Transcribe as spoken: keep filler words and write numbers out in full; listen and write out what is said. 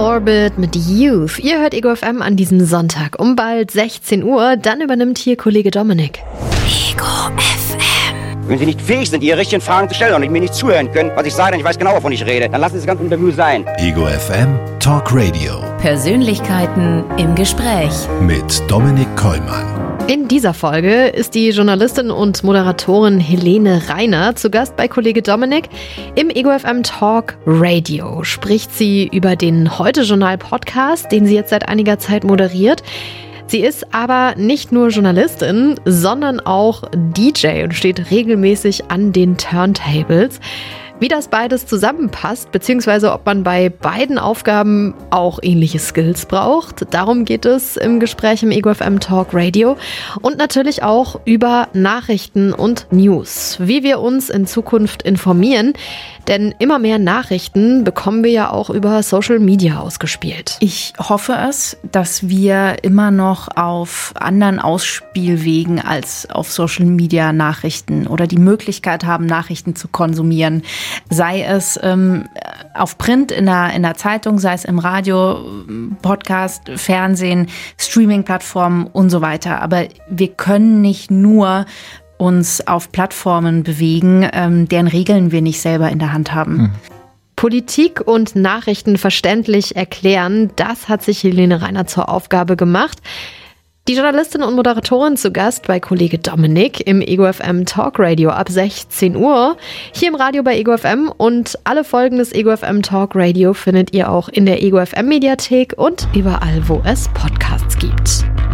Orbit mit Youth. Ihr hört Ego F M an diesem Sonntag um bald sechzehn Uhr. Dann übernimmt hier Kollege Dominik. Ego F M. Wenn Sie nicht fähig sind, Ihre richtigen Fragen zu stellen und mir nicht zuhören können, was ich sage, dann ich weiß genau, wovon ich rede, dann lassen Sie das ganze Interview sein. Ego F M Talk Radio. Persönlichkeiten im Gespräch. Mit Dominik Kollmann. In dieser Folge ist die Journalistin und Moderatorin Helene Reiner zu Gast bei Kollege Dominik. Im Ego F M Talk Radio spricht sie über den Heute-Journal-Podcast, den sie jetzt seit einiger Zeit moderiert. Sie ist aber nicht nur Journalistin, sondern auch D J und steht regelmäßig an den Turntables. Wie das beides zusammenpasst, beziehungsweise ob man bei beiden Aufgaben auch ähnliche Skills braucht, darum geht es im Gespräch im Ego F M Talk Radio und natürlich auch über Nachrichten und News, wie wir uns in Zukunft informieren, denn immer mehr Nachrichten bekommen wir ja auch über Social Media ausgespielt. Ich hoffe es, dass wir immer noch auf anderen Ausspielwegen als auf Social Media Nachrichten oder die Möglichkeit haben, Nachrichten zu konsumieren. Sei es ähm, auf Print, in der, in der Zeitung, sei es im Radio, Podcast, Fernsehen, Streaming-Plattformen und so weiter. Aber wir können nicht nur uns auf Plattformen bewegen, ähm, deren Regeln wir nicht selber in der Hand haben. Hm. Politik und Nachrichten verständlich erklären, das hat sich Helene Reiner zur Aufgabe gemacht. Die Journalistin und Moderatorin zu Gast bei Kollege Dominik im Ego F M Talk Radio ab sechzehn Uhr. Hier im Radio bei Ego F M und alle Folgen des Ego F M Talk Radio findet ihr auch in der Ego F M Mediathek und überall, wo es Podcasts gibt.